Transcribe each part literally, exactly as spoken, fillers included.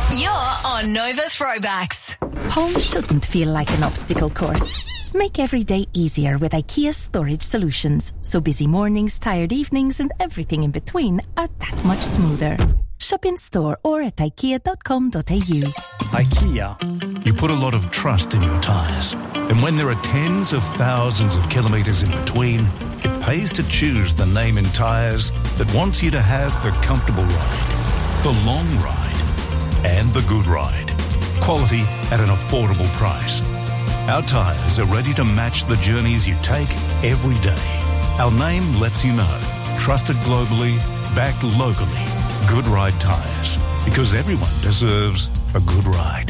You're on Nova Throwbacks. Home shouldn't feel like an obstacle course. Make every day easier with IKEA Storage Solutions, so busy mornings, tired evenings and everything in between are that much smoother. Shop in store or at ikea dot com dot a u. IKEA. You put a lot of trust in your tyres. And when there are tens of thousands of kilometres in between, it pays to choose the name in tyres that wants you to have the comfortable ride, the long ride, and the good ride. Quality at an affordable price. Our tyres are ready to match the journeys you take every day. Our name lets you know. Trusted globally, backed locally. Good Ride Tyres. Because everyone deserves a good ride.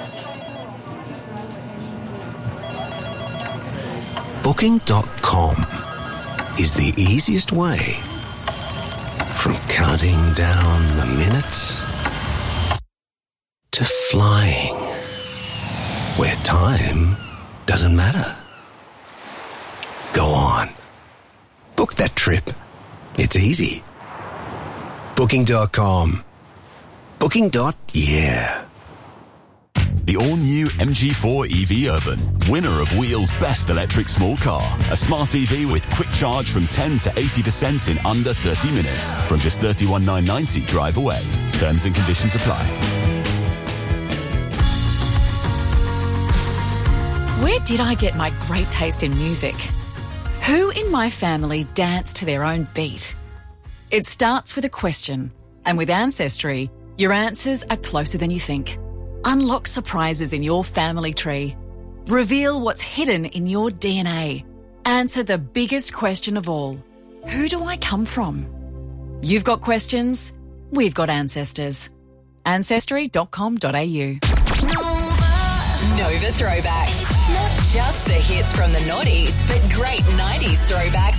Booking dot com is the easiest way from counting down the minutes to flying where time doesn't matter. Go on. Book that trip. It's easy. Booking dot com. Booking. Yeah. The all-new M G four E V Urban, winner of Wheel's Best Electric Small Car. A smart E V with quick charge from ten to eighty percent in under thirty minutes. From just thirty-one thousand nine hundred ninety drive away. Terms and conditions apply. Where did I get my great taste in music? Who in my family dance to their own beat? It starts with a question, and with Ancestry, your answers are closer than you think. Unlock surprises in your family tree. Reveal what's hidden in your D N A. Answer the biggest question of all. Who do I come from? You've got questions, we've got ancestors. ancestry dot com dot a u. Nova Throwbacks. Not just the hits from the noughties, but great nineties throwbacks